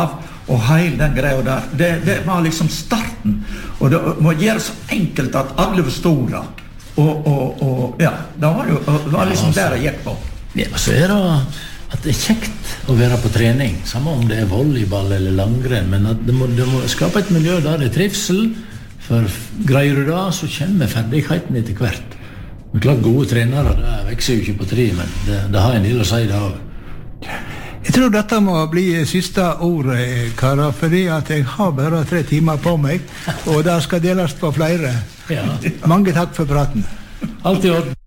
av, og hele den greia der, det var liksom starten, og det må gjøre så enkelt at alle forstod det, og ja, det var liksom der det gikk på. Ja, så det at det kjekt å være på trening, samme om det volleyball eller langrenn, men at det må skape et miljø der det trivsel, for greier du da, så kommer ferdigheten etter hvert. Men klart gode trenere, det vekser jo ikke på tre, men det har en del å si det også. Jeg tror dette må bli siste ord, Kara, fordi at jeg har bare 3 timer på meg, og det skal deles på flere. Ja. Mange takk for praten. Alt i orden.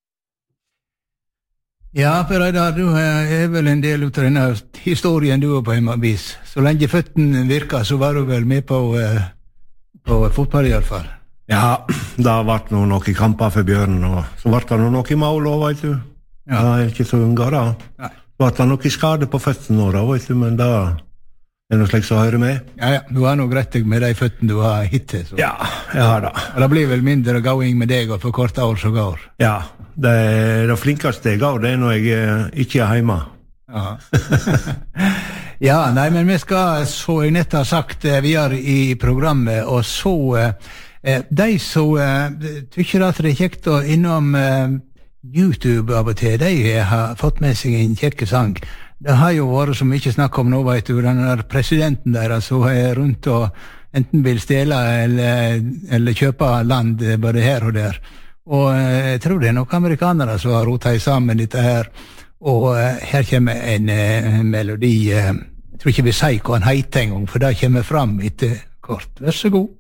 Ja, Per Reidar, du er vel en del av denne historien du er på en vis. Så lenge føtten virker, så var du vel med på fotball i alle fall. Ja, det har vært noen kamper for Bjørn, og så ble det noe i mål også, vet du. Ja. Det er ikke så unga da. Nei. Så ble det noe skade på føtten nå da, vet du, men det er noe slik som hører med. Ja, du har nok rett med de føttene du har hittil. Så. Ja, jeg har det. Og det blir vel mindre going med deg og for korte år så går. Ja, det flinkeste jeg går, det er når jeg ikke er hjemme. Ja. Ja, nei, men vi skal, så jeg nett har sagt, videre i programmet, og så de som tykker at det er kjekt å innom YouTube av og til, de har fått med seg en kjekke sang. Det har jo vært så mye snakk om nå, vet du, den der presidenten der, som er rundt og enten vil stjele eller kjøpe land både her og der. Og jeg tror det er noen amerikanere som har rotet sammen dette her, og her kommer en melodi, jeg tror ikke vi sier hva han heter en gang, for det kommer fram etter kort. Vær så god.